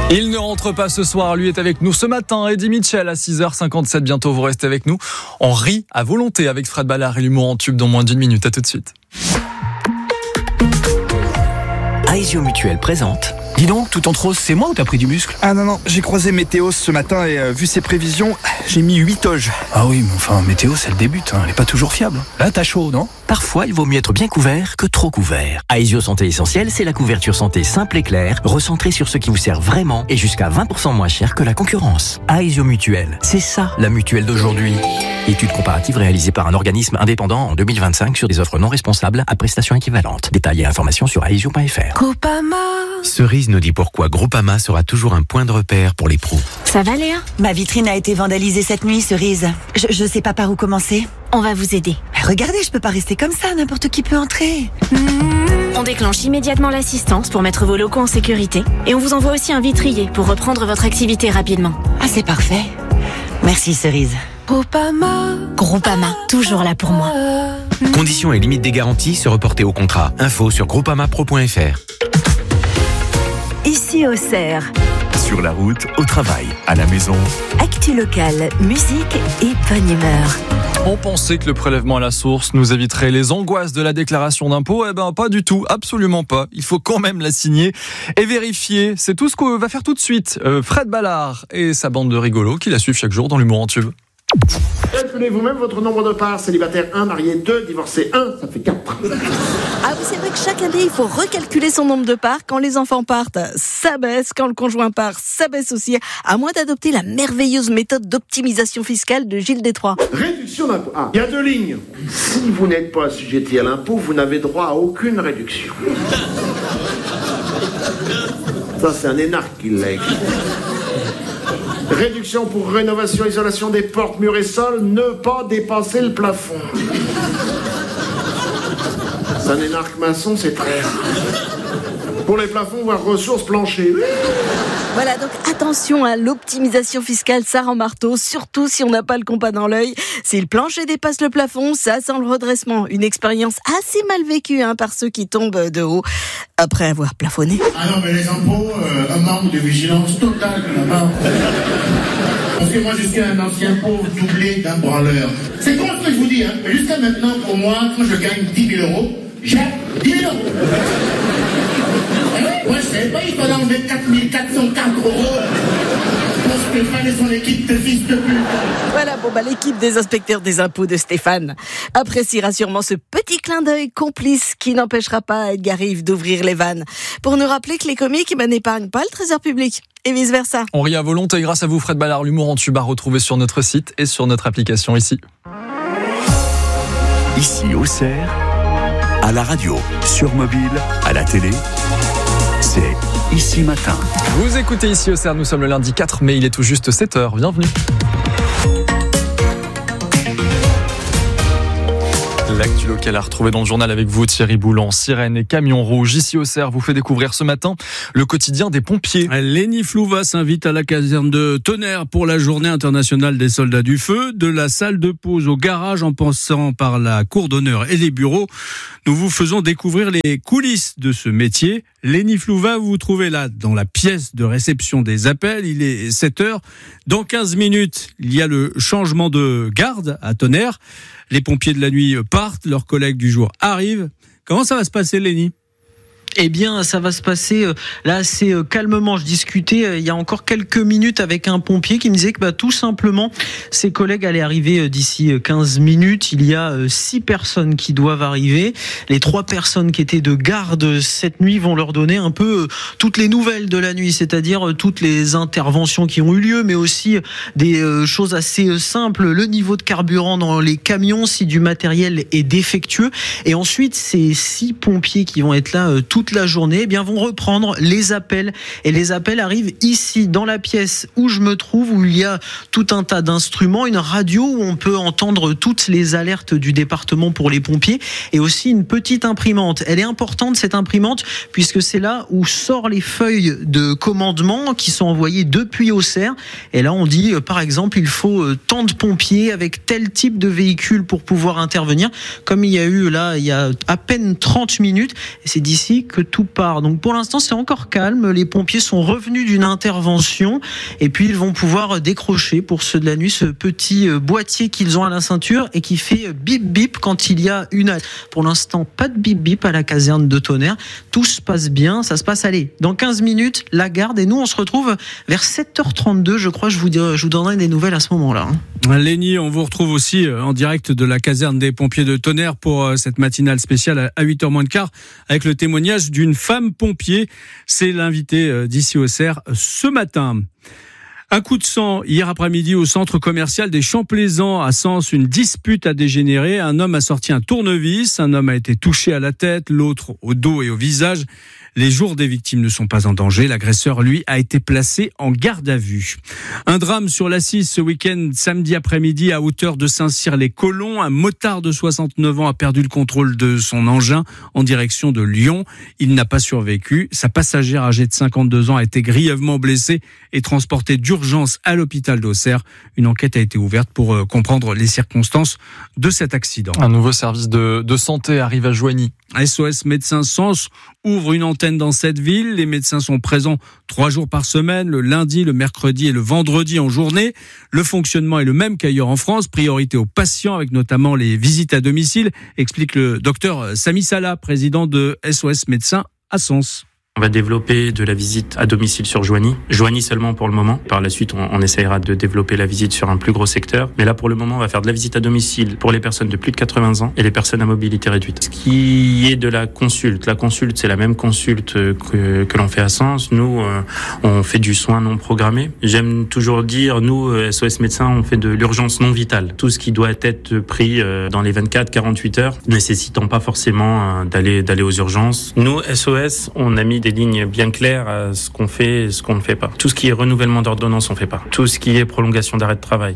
Il ne rentre pas ce soir, lui est avec nous ce matin. Eddie Mitchell à 6h57, bientôt vous restez avec nous. On rit à volonté avec Fred Ballard et l'humour en tube dans moins d'une minute. À tout de suite. Aesio Mutuel présente. Dis donc, tout en rose, c'est moi ou t'as pris du muscle ? Ah non, j'ai croisé Météo ce matin et vu ses prévisions, j'ai mis 8 toges. Ah oui, mais enfin, Météo, c'est le début, elle est pas toujours fiable. Là, t'as chaud, non ? Parfois, il vaut mieux être bien couvert que trop couvert. Aesio Santé Essentielle, c'est la couverture santé simple et claire, recentrée sur ce qui vous sert vraiment et jusqu'à 20% moins cher que la concurrence. Aesio Mutuel, c'est ça, la mutuelle d'aujourd'hui. Étude comparative réalisée par un organisme indépendant en 2025 sur des offres non responsables à prestations équivalentes. Détails et informations sur aesio.fr. Groupama. Cerise nous dit pourquoi Groupama sera toujours un point de repère pour les pros. Ça va, Léa ? Ma vitrine a été vandalisée cette nuit, Cerise. Je sais pas par où commencer. On va vous aider. Regardez, je peux pas rester comme ça, n'importe qui peut entrer. On déclenche immédiatement l'assistance pour mettre vos locaux en sécurité. Et on vous envoie aussi un vitrier pour reprendre votre activité rapidement. Ah, c'est parfait. Merci, Cerise. Groupama, toujours là pour moi. Conditions et limites des garanties se reporter au contrat. Info sur groupamapro.fr. Ici Auxerre. Sur la route, au travail, à la maison. Actu locale, musique et bonne humeur. On pensait que le prélèvement à la source nous éviterait les angoisses de la déclaration d'impôt. Eh ben, pas du tout, absolument pas. Il faut quand même la signer et vérifier. C'est tout ce qu'on va faire tout de suite. Fred Ballard et sa bande de rigolos qui la suivent chaque jour dans l'humour en tube. Calculez vous-même votre nombre de parts. Célibataire 1, marié 2, divorcé 1, ça fait 4. Ah oui, c'est vrai que chaque année, il faut recalculer son nombre de parts. Quand les enfants partent, ça baisse. Quand le conjoint part, ça baisse aussi. À moins d'adopter la merveilleuse méthode d'optimisation fiscale de Gilles Détroit. Réduction d'impôt. Ah, il y a 2 lignes. Si vous n'êtes pas assujetti à l'impôt, vous n'avez droit à aucune réduction. Ça, c'est un énarque qui l'a écrit. Réduction pour rénovation, isolation des portes, murs et sols, ne pas dépasser le plafond. C'est un énarque maçon, c'est très rare. Pour les plafonds, voire ressources, plancher. Voilà, donc attention à l'optimisation fiscale, ça rend marteau, surtout si on n'a pas le compas dans l'œil. Si le plancher dépasse le plafond, ça sent le redressement. Une expérience assez mal vécue par ceux qui tombent de haut après avoir plafonné. Ah non, mais les impôts, un manque de vigilance totale de la part. Parce que moi, je suis un ancien pauvre doublé d'un branleur. C'est con ce que je vous dis, mais jusqu'à maintenant, pour moi, quand je gagne 10 000 euros, j'ai 10 000 euros. Moi, je savais pas, il fallait enlever 4 404 euros pour Stéphane et son équipe de fils de pute. Voilà, l'équipe des inspecteurs des impôts de Stéphane appréciera sûrement ce petit clin d'œil complice qui n'empêchera pas Edgar Rive d'ouvrir les vannes pour nous rappeler que les comiques n'épargnent pas le trésor public et vice versa. On rit à volonté grâce à vous, Fred Ballard. L'humour en tube à retrouver sur notre site et sur notre application ici. Ici Auxerre, à la radio, sur mobile, à la télé. C'est Ici Matin. Vous écoutez Ici Auxerre, nous sommes le lundi 4 mai, il est tout juste 7h. Bienvenue. L'actu locale à retrouver dans le journal avec vous, Thierry Boulan. Sirène et camion rouge. Ici Auxerre vous fait découvrir ce matin le quotidien des pompiers. Léni Flouva s'invite à la caserne de Tonnerre pour la journée internationale des soldats du feu. De la salle de pause au garage en passant par la cour d'honneur et les bureaux, nous vous faisons découvrir les coulisses de ce métier. Léni Flouva, vous vous trouvez là dans la pièce de réception des appels. Il est 7h. Dans 15 minutes, il y a le changement de garde à Tonnerre. Les pompiers de la nuit partent, leurs collègues du jour arrivent. Comment ça va se passer, Léni ? Eh bien, ça va se passer là assez calmement. Je discutais il y a encore quelques minutes avec un pompier qui me disait que tout simplement, ses collègues allaient arriver d'ici 15 minutes. Il y a 6 personnes qui doivent arriver. Les 3 personnes qui étaient de garde cette nuit vont leur donner un peu toutes les nouvelles de la nuit, c'est-à-dire toutes les interventions qui ont eu lieu, mais aussi des choses assez simples. Le niveau de carburant dans les camions, si du matériel est défectueux. Et ensuite, ces 6 pompiers qui vont être là toute la journée, vont reprendre les appels. Et les appels arrivent ici, dans la pièce où je me trouve, où il y a tout un tas d'instruments, une radio où on peut entendre toutes les alertes du département pour les pompiers, et aussi une petite imprimante. Elle est importante, cette imprimante, puisque c'est là où sortent les feuilles de commandement qui sont envoyées depuis Auxerre. Et là, on dit, par exemple, il faut tant de pompiers avec tel type de véhicule pour pouvoir intervenir, comme il y a eu là, il y a à peine 30 minutes. Et c'est d'ici que tout part. Donc pour l'instant, c'est encore calme. Les pompiers sont revenus d'une intervention et puis ils vont pouvoir décrocher pour ceux de la nuit ce petit boîtier qu'ils ont à la ceinture et qui fait bip bip quand il y a une halte. Pour l'instant, pas de bip bip à la caserne de Tonnerre. Tout se passe bien. Ça se passe, allez, dans 15 minutes, la garde. Et nous, on se retrouve vers 7h32, je crois. Je vous donnerai des nouvelles à ce moment-là. Lénie, on vous retrouve aussi en direct de la caserne des pompiers de Tonnerre pour cette matinale spéciale à 8h moins le quart avec le témoignage d'une femme pompier. C'est l'invité d'ici au Cerf ce matin. Un coup de sang hier après-midi au centre commercial des Champs-Plaisants à Sens. Une dispute a dégénéré. Un homme a sorti un tournevis. Un homme a été touché à la tête, l'autre au dos et au visage. Les jours des victimes ne sont pas en danger. L'agresseur, lui, a été placé en garde à vue. Un drame sur l'A6 ce week-end, samedi après-midi, à hauteur de Saint-Cyr-les-Colons. Un motard de 69 ans a perdu le contrôle de son engin en direction de Lyon. Il n'a pas survécu. Sa passagère âgée de 52 ans a été grièvement blessée et transportée d'urgence à l'hôpital d'Auxerre. Une enquête a été ouverte pour comprendre les circonstances de cet accident. Un nouveau service de santé arrive à Joigny. SOS Médecins Sens ouvre une antenne dans cette ville. Les médecins sont présents 3 jours par semaine, le lundi, le mercredi et le vendredi en journée. Le fonctionnement est le même qu'ailleurs en France. Priorité aux patients avec notamment les visites à domicile, explique le docteur Sami Salah, président de SOS Médecins à Sens. On va développer de la visite à domicile sur Joigny. Joigny seulement pour le moment. Par la suite, on essaiera de développer la visite sur un plus gros secteur. Mais là, pour le moment, on va faire de la visite à domicile pour les personnes de plus de 80 ans et les personnes à mobilité réduite. Ce qui est de la consulte. La consulte, c'est la même consulte que l'on fait à Sens. Nous, on fait du soin non programmé. J'aime toujours dire, nous, SOS Médecins, on fait de l'urgence non vitale. Tout ce qui doit être pris dans les 24-48 heures, nécessitant pas forcément d'aller aux urgences. Nous, SOS, on a mis des lignes bien claires à ce qu'on fait et ce qu'on ne fait pas. Tout ce qui est renouvellement d'ordonnance, on fait pas. Tout ce qui est prolongation d'arrêt de travail,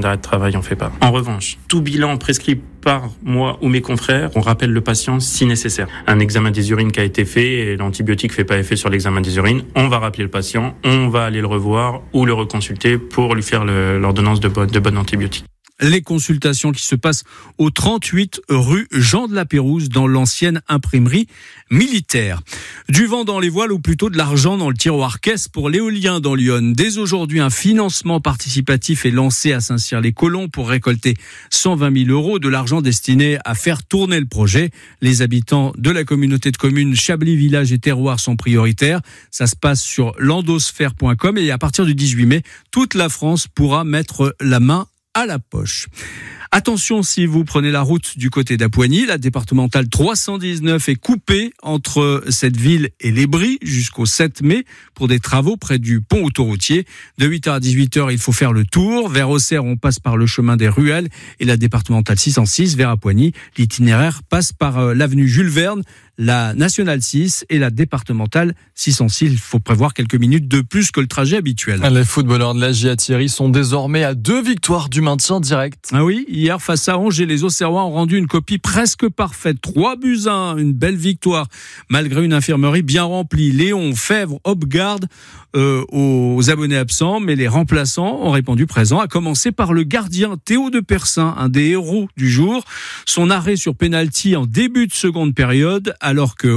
on fait pas. En revanche, tout bilan prescrit par moi ou mes confrères, on rappelle le patient si nécessaire. Un examen des urines qui a été fait et l'antibiotique fait pas effet sur l'examen des urines, on va rappeler le patient, on va aller le revoir ou le reconsulter pour lui faire l'ordonnance de bonne antibiotique. Les consultations qui se passent au 38 rue Jean de la Pérouse dans l'ancienne imprimerie militaire. Du vent dans les voiles ou plutôt de l'argent dans le tiroir caisse pour l'éolien dans l'Yonne. Dès aujourd'hui, un financement participatif est lancé à Saint-Cyr-les-Colons pour récolter 120 000 euros, de l'argent destiné à faire tourner le projet. Les habitants de la communauté de communes Chablis Village et Terroir sont prioritaires. Ça se passe sur landosphère.com et à partir du 18 mai, toute la France pourra mettre la main à la poche. Attention si vous prenez la route du côté d'Apoigny, la départementale 319 est coupée entre cette ville et les Bries jusqu'au 7 mai pour des travaux près du pont autoroutier. De 8h à 18h, il faut faire le tour. Vers Auxerre, on passe par le chemin des Ruelles et la départementale 606 vers Apoigny. L'itinéraire passe par l'avenue Jules Verne, la nationale 6 et la départementale 606. Il faut prévoir quelques minutes de plus que le trajet habituel. Les footballeurs de la GIA Thierry sont désormais à 2 victoires du maintien direct. Ah oui, hier face à Angers, les Auxerrois ont rendu une copie presque parfaite. 3-1, une belle victoire malgré une infirmerie bien remplie. Léon, Fèvre, Hopgarde aux abonnés absents, mais les remplaçants ont répondu présents, à commencer par le gardien Théo de Persin, un des héros du jour. Son arrêt sur pénalty en début de seconde période, alors que